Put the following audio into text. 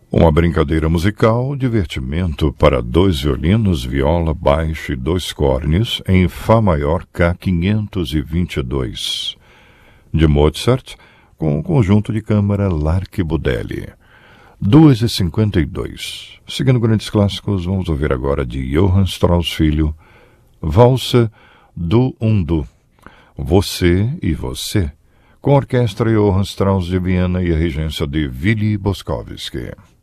Uma brincadeira musical, divertimento para 2 violinos, viola, baixo e 2 cornes em Fá maior K522, de Mozart, com o conjunto de câmara L'Archibudelli. 2h52. Seguindo grandes clássicos, vamos ouvir agora de Johann Strauss Filho, Valsa do Undu, Você e Você, com a orquestra Johann Strauss de Viena e a regência de Willy Boskovsky.